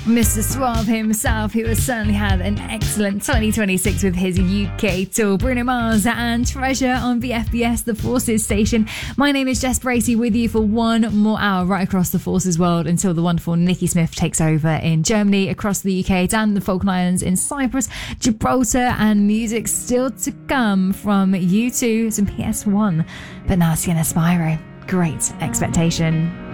Mr. Suave himself, who has certainly had an excellent 2026 with his UK tour. Bruno Mars and Treasure on the FBS, the Forces station. My name is Jess Bracey, with you for one more hour right across the Forces world until the wonderful Nikki Smith takes over in Germany, across the UK, down the Falkland Islands, in Cyprus, Gibraltar, and music still to come from U2, some PS1. But now Sienna Spyro, Great Expectation.